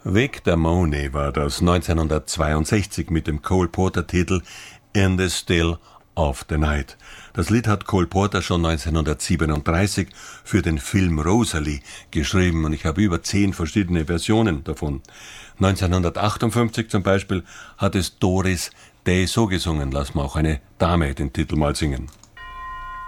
Vic Damone war das 1962 mit dem Cole Porter-Titel In the Still of the Night. Das Lied hat Cole Porter schon 1937 für den Film Rosalie geschrieben und ich habe über 10 verschiedene Versionen davon. 1958 zum Beispiel hat es Doris Day so gesungen. Lass mal auch eine Dame den Titel mal singen.